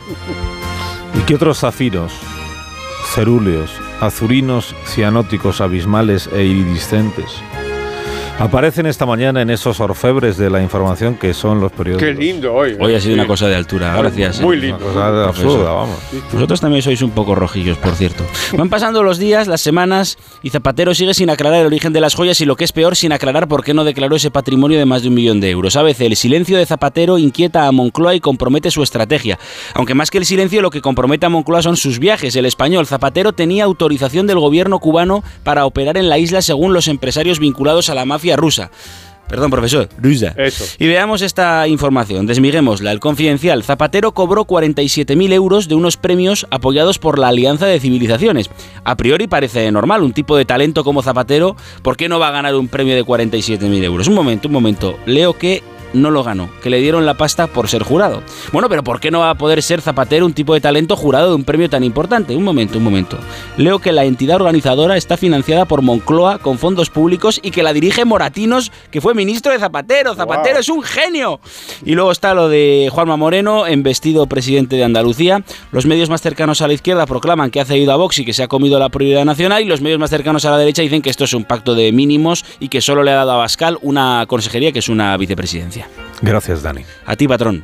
¿Y qué otros zafiros, cerúleos, azurinos, cianóticos, abismales e iridiscentes aparecen esta mañana en esos orfebres de la información que son los periódicos? Qué lindo hoy. Hoy ha sido una cosa de altura, gracias. Muy lindo. Una cosa absurda, vamos. Vosotros también sois un poco rojillos, por cierto. Van pasando los días, las semanas, y Zapatero sigue sin aclarar el origen de las joyas y, lo que es peor, sin aclarar por qué no declaró ese patrimonio de más de 1 millón de euros. A veces el silencio de Zapatero inquieta a Moncloa y compromete su estrategia. Aunque más que el silencio, lo que compromete a Moncloa son sus viajes. El español Zapatero tenía autorización del gobierno cubano para operar en la isla según los empresarios vinculados a la mafia rusa. Perdón, profesor, rusa. Eso. Y veamos esta información, desmiguémosla. El Confidencial: Zapatero cobró 47.000 euros de unos premios apoyados por la Alianza de Civilizaciones. A priori parece normal, un tipo de talento como Zapatero, ¿por qué no va a ganar un premio de 47.000 euros? Un momento, leo que no lo ganó, que le dieron la pasta por ser jurado. Bueno, pero ¿por qué no va a poder ser Zapatero, un tipo de talento, jurado de un premio tan importante? Un momento. Leo que la entidad organizadora está financiada por Moncloa con fondos públicos y que la dirige Moratinos, que fue ministro de Zapatero. Zapatero es un genio. Y luego está lo de Juanma Moreno, embestido presidente de Andalucía. Los medios más cercanos a la izquierda proclaman que ha cedido a Vox y que se ha comido la prioridad nacional, y los medios más cercanos a la derecha dicen que esto es un pacto de mínimos y que solo le ha dado a Abascal una consejería, que es una vicepresidencia. Gracias, Dani. A ti, patrón.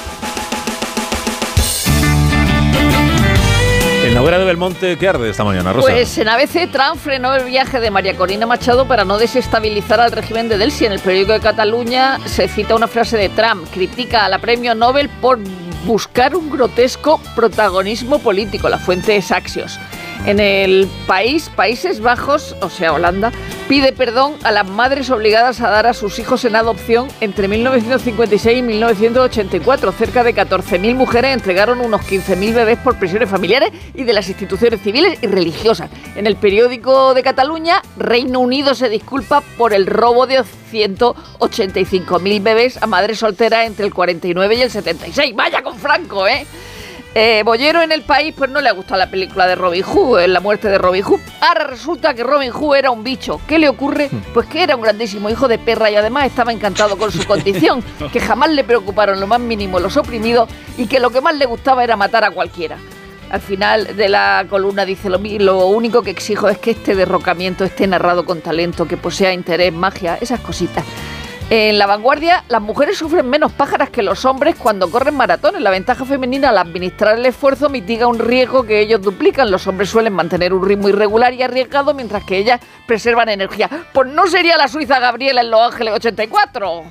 En la hoguera de Belmonte, ¿qué arde esta mañana, Rosa? Pues en ABC, Trump frenó el viaje de María Corina Machado para no desestabilizar al régimen de Delcy. En el periódico de Cataluña se cita una frase de Trump: critica a la premio Nobel por buscar un grotesco protagonismo político. La fuente es Axios. En el Países Bajos, o sea, Holanda, pide perdón a las madres obligadas a dar a sus hijos en adopción entre 1956 y 1984. Cerca de 14.000 mujeres entregaron unos 15.000 bebés por presiones familiares y de las instituciones civiles y religiosas. En el periódico de Cataluña, Reino Unido se disculpa por el robo de 185.000 bebés a madres solteras entre el 49 y el 76. ¡Vaya con Franco, eh! Bollero en El País, pues no le ha gustado la película de Robin Hood, la muerte de Robin Hood. Ahora resulta que Robin Hood era un bicho. ¿Qué le ocurre? Pues que era un grandísimo hijo de perra y además estaba encantado con su condición, que jamás le preocuparon lo más mínimo los oprimidos y que lo que más le gustaba era matar a cualquiera. Al final de la columna dice: lo único que exijo es que este derrocamiento esté narrado con talento, que posea interés, magia, esas cositas. En La Vanguardia, las mujeres sufren menos pájaras que los hombres cuando corren maratones. La ventaja femenina al administrar el esfuerzo mitiga un riesgo que ellos duplican. Los hombres suelen mantener un ritmo irregular y arriesgado, mientras que ellas preservan energía. Pues no sería la suiza Gabriela en Los Ángeles 84.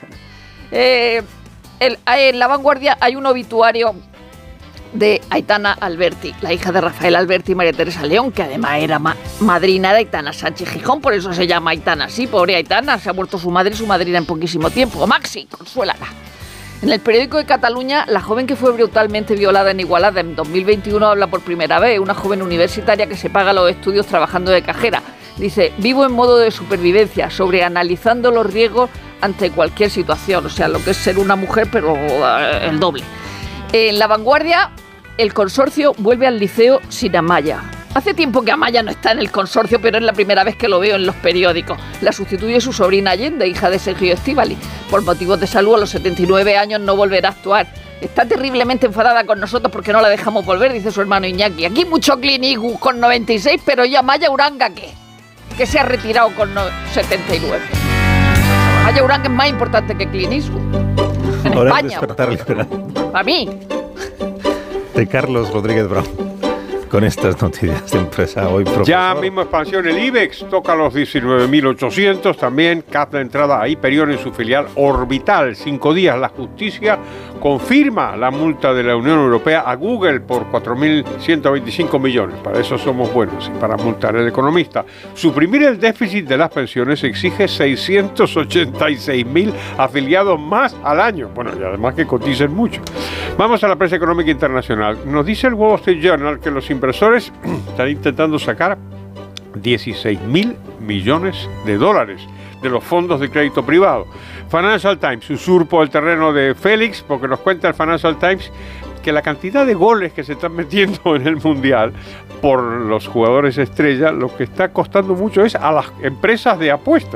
En La Vanguardia hay un obituario de Aitana Alberti, la hija de Rafael Alberti y María Teresa León, que además era madrina de Aitana Sánchez Gijón, por eso se llama Aitana así. Pobre Aitana, se ha muerto su madre y su madrina en poquísimo tiempo. Maxi, consuélala. En el periódico de Cataluña, la joven que fue brutalmente violada en Igualada en 2021 habla por primera vez. Una joven universitaria que se paga los estudios trabajando de cajera. Dice: vivo en modo de supervivencia, sobreanalizando los riesgos ante cualquier situación. O sea, lo que es ser una mujer, pero el doble. En La Vanguardia, el consorcio vuelve al liceo sin Amaya. Hace tiempo que Amaya no está en el consorcio, pero es la primera vez que lo veo en los periódicos. La sustituye su sobrina Allende, hija de Sergio Estíbaliz. Por motivos de salud, a los 79 años no volverá a actuar. Está terriblemente enfadada con nosotros porque no la dejamos volver, dice su hermano Iñaki. Aquí mucho Clint Eastwood con 96, pero ya Amaya Uranga, ¿qué? Que se ha retirado con 79. Amaya Uranga es más importante que Clint Eastwood. En Ahora España. Despertar liberal. A mí. De Carlos Rodríguez Brown. Con estas noticias de empresa hoy, profesor. Ya mismo expansión, el IBEX toca los 19.800, también cap de entrada a Hyperion en su filial Orbital. 5 días, la justicia confirma la multa de la Unión Europea a Google por 4.125 millones. Para eso somos buenos y para multar el economista. Suprimir el déficit de las pensiones exige 686.000 afiliados más al año. Bueno, y además que coticen mucho. Vamos a la prensa económica internacional. Nos dice el Wall Street Journal que los inversores están intentando sacar 16.000 millones de dólares de los fondos de crédito privado. Financial Times usurpó el terreno de Félix, porque nos cuenta el Financial Times que la cantidad de goles que se están metiendo en el Mundial por los jugadores estrella, lo que está costando mucho es a las empresas de apuestas.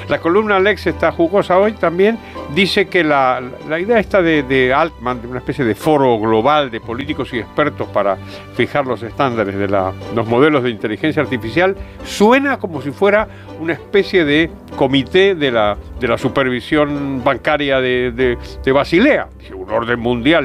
La columna Lex está jugosa hoy también. Dice que la idea esta de Altman, de una especie de foro global de políticos y expertos para fijar los estándares de los modelos de inteligencia artificial, suena como si fuera una especie de comité de la supervisión bancaria de Basilea. Un orden mundial